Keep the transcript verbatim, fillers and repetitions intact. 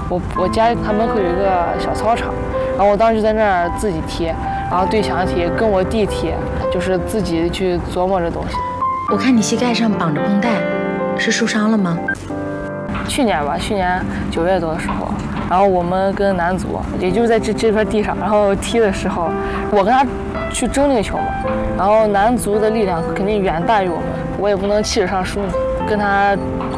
我我家他门口有一个小操场，然后我当时就在那儿自己踢，然后对墙踢，跟我弟踢，就是自己去琢磨这东西。 我看你膝盖上绑着绷带，是受伤了吗？ 去年吧，去年九月多的时候，然后我们跟男足，也就是在这这片地上，然后踢的时候，我跟他去争那个球嘛，然后男足的力量肯定远大于我们，我也不能气势上输你，跟他